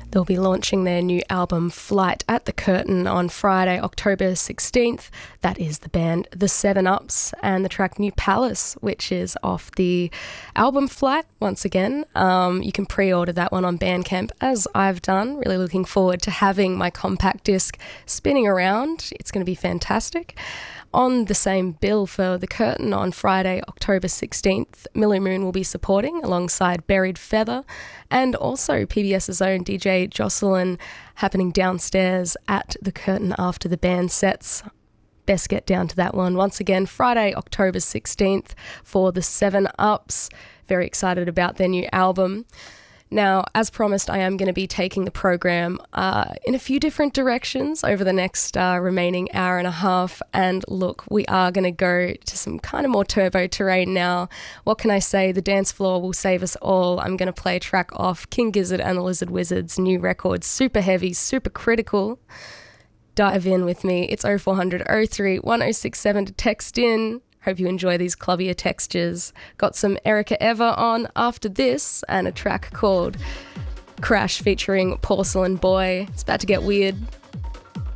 They'll be launching their new album Flight at the Curtain on Friday, October 16th. That is the band The 7-Ups and the track New Palace, which is off the album Flight once again. You can pre-order that one on Bandcamp, as I've done. Really looking forward to having my compact disc spinning around. It's going to be fantastic. On the same bill for The Curtain on Friday, October 16th, Millie Moon will be supporting alongside Buried Feather and also PBS's own DJ Jocelyn, happening downstairs at The Curtain after the band sets. Best get down to that one. Once again, Friday, October 16th for the 7-Ups. Very excited about their new album. Now, as promised, I am going to be taking the program in a few different directions over the next remaining hour and a half. And look, we are going to go to some kind of more turbo terrain now. What can I say? The dance floor will save us all. I'm going to play a track off King Gizzard and the Lizard Wizard's new record, Super Heavy, Super Critical. Dive in with me. It's 0400 03 1067 to text in. Hope you enjoy these clubbier textures. Got some Erica Eva on after this and a track called Crash featuring Porcelain Boy. It's about to get weird.